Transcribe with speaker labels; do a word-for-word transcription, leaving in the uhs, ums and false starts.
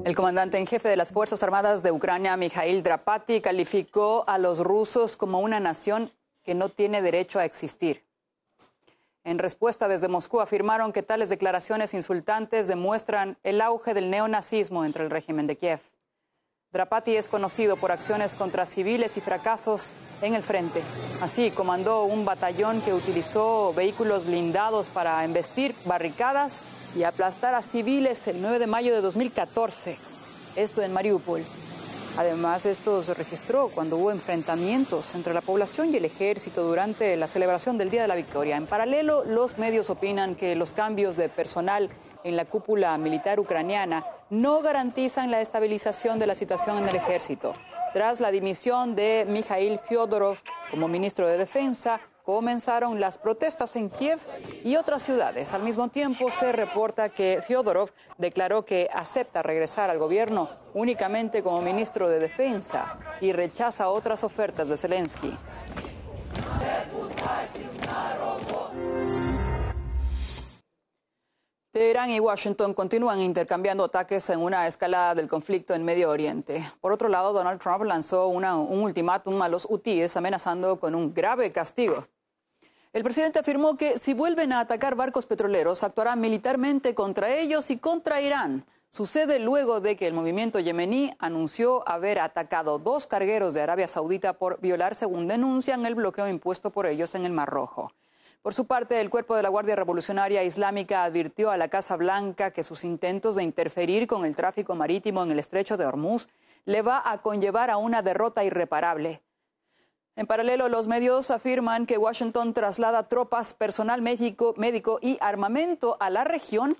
Speaker 1: El comandante en jefe de las Fuerzas Armadas de Ucrania, Mikhail Drapati, calificó a los rusos como una nación que no tiene derecho a existir. En respuesta, desde Moscú afirmaron que tales declaraciones insultantes demuestran el auge del neonazismo entre el régimen de Kiev. Drapati es conocido por acciones contra civiles y fracasos en el frente. Así, comandó un batallón que utilizó vehículos blindados para embestir barricadas y aplastar a civiles el nueve de mayo de dos mil catorce, esto en Mariupol. Además, esto se registró cuando hubo enfrentamientos entre la población y el ejército durante la celebración del Día de la Victoria. En paralelo, los medios opinan que los cambios de personal en la cúpula militar ucraniana no garantizan la estabilización de la situación en el ejército. Tras la dimisión de Mikhail Fyodorov como ministro de Defensa, comenzaron las protestas en Kiev y otras ciudades. Al mismo tiempo, se reporta que Fyodorov declaró que acepta regresar al gobierno únicamente como ministro de Defensa y rechaza otras ofertas de Zelensky. Teherán y Washington continúan intercambiando ataques en una escalada del conflicto en Medio Oriente. Por otro lado, Donald Trump lanzó una, un ultimátum a los hutíes amenazando con un grave castigo. El presidente afirmó que si vuelven a atacar barcos petroleros, actuará militarmente contra ellos y contra Irán. Sucede luego de que el movimiento yemení anunció haber atacado dos cargueros de Arabia Saudita por violar, según denuncian, el bloqueo impuesto por ellos en el Mar Rojo. Por su parte, el cuerpo de la Guardia Revolucionaria Islámica advirtió a la Casa Blanca que sus intentos de interferir con el tráfico marítimo en el estrecho de Hormuz le va a conllevar a una derrota irreparable. En paralelo, los medios afirman que Washington traslada tropas, personal médico, médico y armamento a la región